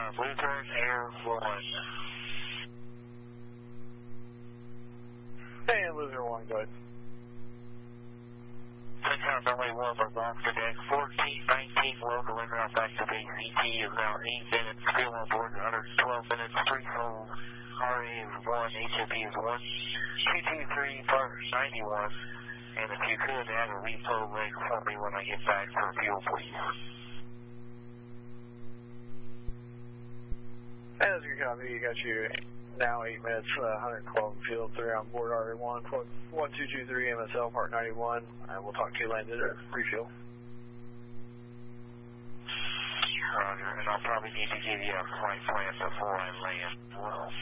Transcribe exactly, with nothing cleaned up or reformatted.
uh, Lutheran Air one. Hey, Lutheran one, go ahead. Ten Tower runway one for box to deck fourteen nineteen, local in route back to base. E T is now eight minutes, fuel on board one hundred twelve minutes, three hold. R A is one, H M P is one, two two three, part ninety-one. And if you could add a repo leg for me when I get back for fuel, please. As you copy, you got you now eight minutes, uh, one hundred twelve fuel, three on board R A one, one two two three M S L, part ninety-one. Uh, we'll talk to you landed at refuel. Roger, and I'll probably need to give you a flight plan before I land. Well.